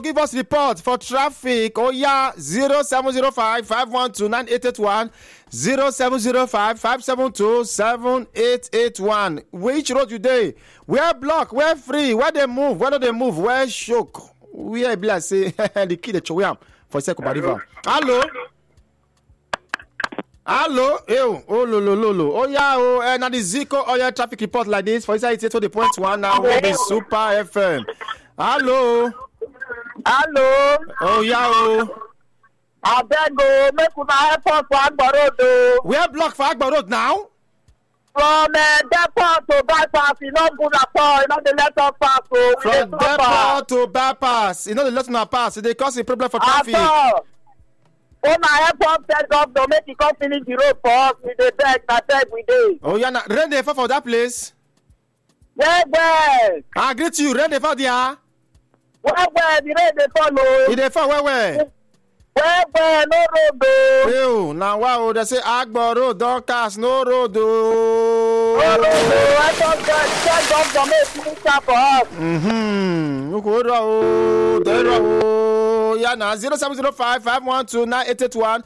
Give us report for traffic. Oh yeah, 0705-512-9881, 0705-572-7881. Which road you dey? Where block? Where free? Where they move? Where do they move? Where shook? Where be like say the key the chow for Sekoba River. Hello. Hello, oh lo. Oh yeah, now the Zico oil traffic report like this for inside it to the point one now will be Super FM. Hello. Oh yeah, I beg you, make una help us for Agbo Road. We are blocked for Agbo Road now. From depot to bypass, you not good at all. You know the let us pass. From depot to bypass, you know the let us pass. They cause a problem for traffic. When I help us tell government make it come finish the road for us, we dey beg, we dey. Oh yeah, now rain dey fall for that place. Well. I greet you, rain dey fall there. Well, the rain dey follow. It dey fall where? Well, no road. Ew, now wow, they say Agbo Road don't cast no road. No road. I don't tell government make finish that for us. Yeah, now 0705-512-9881,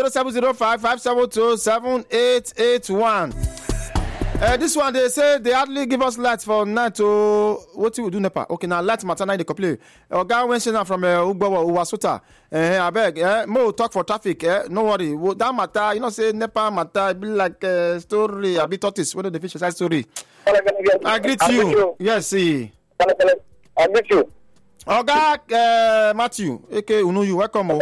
0705-572-7881. This one they say they hardly give us lights for night. What do we do, Nepa? Okay, now light matter now they complain. Guy went from Ugbawa Uwasuta. I beg, more talk for traffic. No worry. That matter, you know, say Nepa matter be like story. I be tortoise. What the fish side story? I greet you. Yes, see. I greet you. Matthew, aka Unuyu, welcome.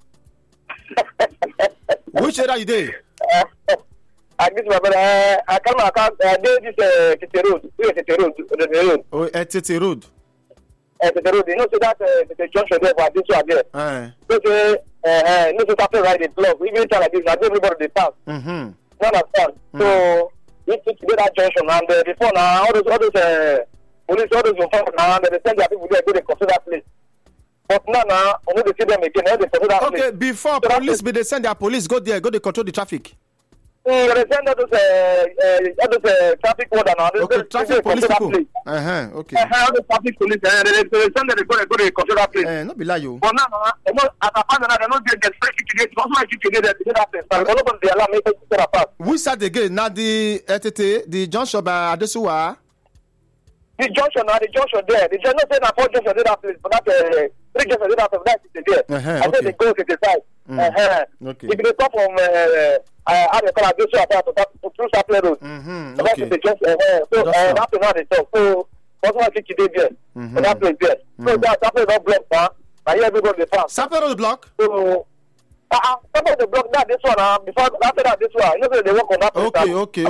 Which area you dey? I greet my brother. I come this Tete Road. Oh, Tete Road. Tete Road. You know, so that the junction there for this one there. So no, so after right the block. Even time like this, I don't everybody they pass. Not understand. So we need to get that junction and before now, all those police, all those informants now, they send their people there, go they control that place. But now, I know they see them again, they control that place. Okay, before so police, they send their police, go there, go they control the traffic. They send all those traffic order now. Okay, traffic police people. Okay. All the traffic police, they send them, they go they control that place. Not be lie you. But now, as a partner, they don't get free ticket, because my ticket there to that place. But nobody they allow me to that pass. We start again, now the the junction by Adesuwa. The junction there. The junction say na 4 junction dey that place, but that 3 junction dey that place. That is there. I say they go to the side. Okay. If they come from how they call it, to through Sapele Road. That is the junction. So that is how they talk. So what's my ticket dey there? So that place there. So that Sapele Road block now. I hear everybody dey pass. Sapele Road block. So Sapele the block that this one. Before after that this one, you know they work on that place. Okay.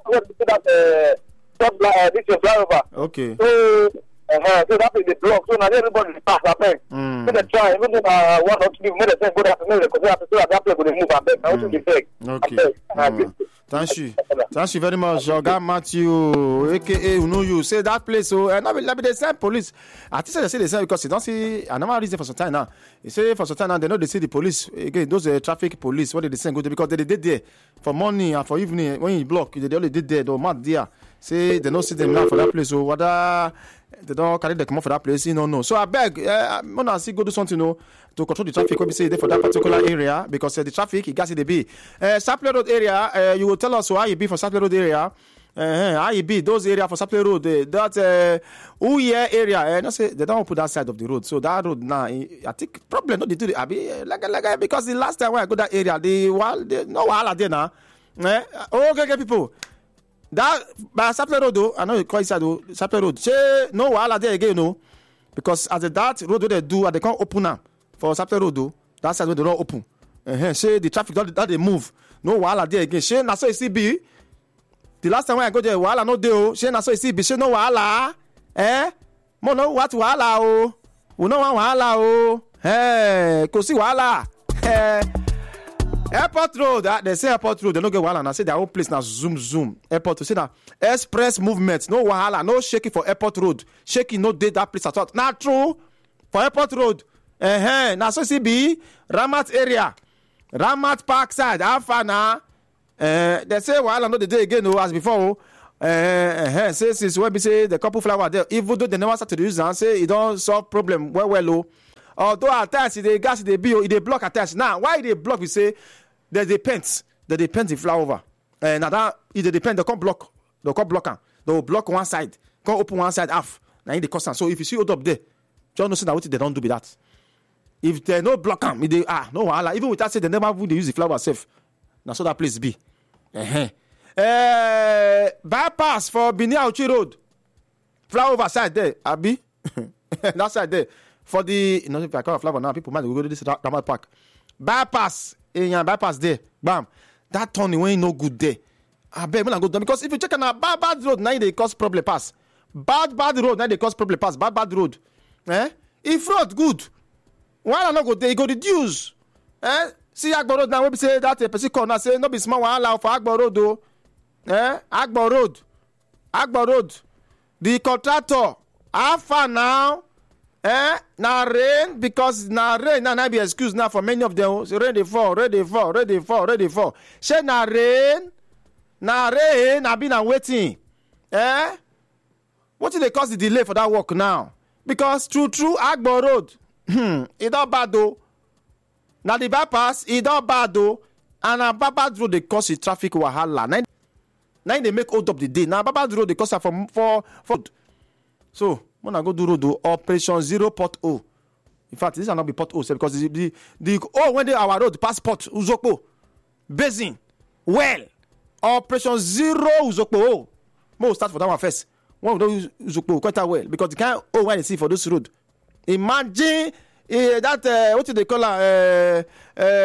This is flyover. Okay. So that is the block. So now everybody pass that place. So they try, even if 1 or 2 people, they say go that place, because that place will move and back. Now to the fake. Okay. Thank you very much, Oga Matthew, aka Unuyu. Say that place, so now they send police. I think they say they send because you don't see another reason for some time now. You say for some time now they know they see the police again. Those traffic police. What did they send go to? Because they did there for morning and for evening when you block. They only did there. They mad there. Say they don't see them now for that place. So whether they don't carry them come up for that place, you know. So I beg, when I see go do something, to control the traffic. When we say there for that particular area, because the traffic it got to be. Sapele Road area, you will tell us how you be for Sapele Road area. How you be those area for Sapele Road? That Uye area. No say they don't put that side of the road. So that road now, I think problem not they do. I be like because the last time when I go that area, no wahala there now. Okay, people. That by Sapele Road though, I know you call it Sapele Road. Say no wahala there again, no, because as that road they do, they can't open now for Sapele Road though. That side where they don't open. Say the traffic that they move, no wahala there again. Say na so it be. The last time when I go there, wahala no dey. Say na so it be. Say no wahala. Mo no what wahala o. We no want wahala o. Kò sí wahala. Airport Road, they say Airport Road, they don't get wahala. I say their own place now zoom. Airport to say that express movement, no wahala, no shaking for Airport Road. Shaking no dey that place at all. Not true for Airport Road. Now so CB Ramat area, Ramat Park side. How far now? They say wahala no the day again as before. Say since when we say the couple flower there, even though they never start to use and say it don't solve problem well. although at times e dey gas, e dey be, e dey block at times. Now why e dey block? We say there's the paint, the flyover, and that e dey depend. They come block am. They will block one side, come open one side half. Now in the cost. So if you see hold up there, just know say that what they don't do be that. If they no block am, they no wahala. Even without say they never would use the flower self. Now so that place be. Bypass for Benin Auchi Road. Flyover side there, Abi. That side there. For the if I call flower now, people might go to this Ramat Park. Bypass there. Bam. That turning when no good there. I bet when I go down because if you check on a bad road, now they cause problem pass. Bad road, now they cause problem pass. Bad road. If road good, why not go there? You go reduce. See Agbo Road now. We say that person call now say no be small wahala for Agbo Road though. Agbo Road. The contractor, how far now? Now rain because now rain now be excuse now for many of them. So rain they fall. Say now rain, I've been waiting. What did they cause the delay for that work now? Because true Agbo Road, it don't bad though. Now the bypass, it don't bad though. And a bad road they cause the traffic wahala. Now they make hold up the day. Now bad road they cause for. So when I go do road, Operation 0 Port O. In fact, this will not be Port O because the when they our road passport Uzokpo, Basin, well, Operation 0 Uzokpo. We'll start for that one first. One we don't use Uzokpo quite well because the kind of when they see for this road. Imagine that what do they call